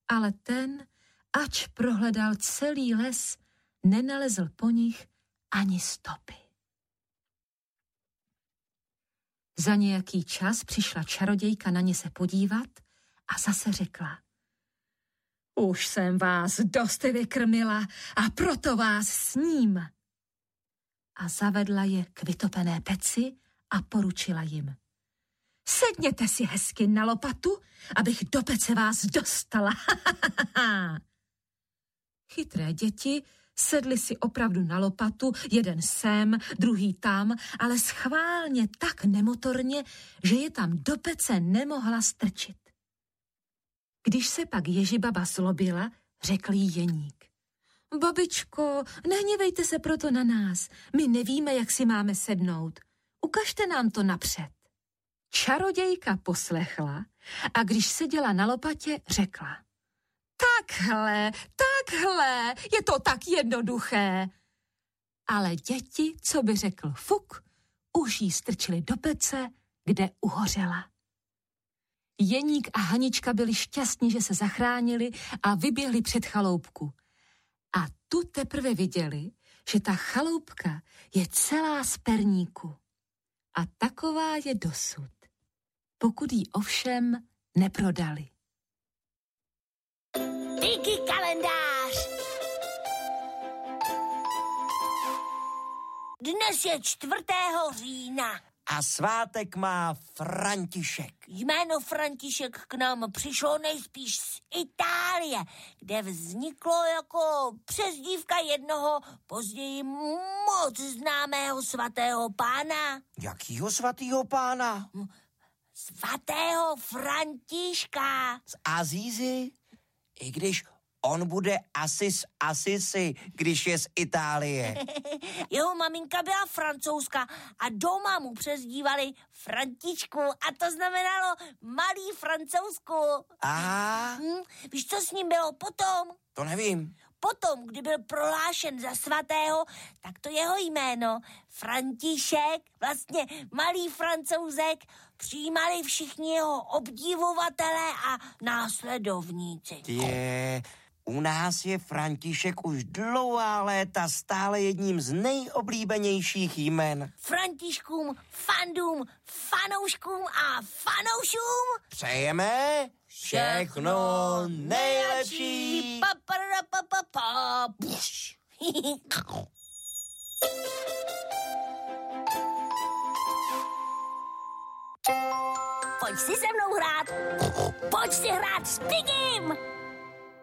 Ale ten, ač prohledal celý les, nenalezl po nich ani stopy. Za nějaký čas přišla čarodějka na ně se podívat a zase řekla: Už jsem vás dost vykrmila a proto vás sním. A zavedla je k vytopené peci a poručila jim: Sedněte si hezky na lopatu, abych do pece vás dostala. Chytré děti sedli si opravdu na lopatu, jeden sem, druhý tam, ale schválně tak nemotorně, že je tam do pece nemohla strčit. Když se pak Ježibaba zlobila, řekl jí Jeník: Babičko, nehněvejte se proto na nás, my nevíme, jak si máme sednout. Ukažte nám to napřed. Čarodějka poslechla a když seděla na lopatě, řekla: Takhle, je to tak jednoduché. Ale děti, co by řekl fuk, už jí strčili do pece, kde uhořela. Jeník a Hanička byli šťastní, že se zachránili a vyběhli před chaloupku. A tu teprve viděli, že ta chaloupka je celá z perníku. A taková je dosud, pokud ji ovšem neprodali. Díky kalendář! Dnes je 4. října. A svátek má František. Jméno František k nám přišlo nejspíš z Itálie, kde vzniklo jako přezdívka jednoho později moc známého svatého pána. Jakýho svatýho pána? Svatého Františka. Z Asízy? I když on bude asi z Asisi, když je z Itálie. Jeho maminka byla Francouzka a doma mu přezdívali Františku a to znamenalo malý Francouzku. A? Víš, co s ním bylo potom? To nevím. Potom, kdy byl prohlášen za svatého, tak to jeho jméno, František, vlastně malý Francouzek, přijímali všichni jeho obdivovatelé a následovníci. U nás je František už dlouhá léta stále jedním z nejoblíbenějších jmen. Františkům, fandům, fanouškům a fanoušům přejeme všechno nejlepší. Pojď si se mnou hrát. Pojď si hrát s Pigim.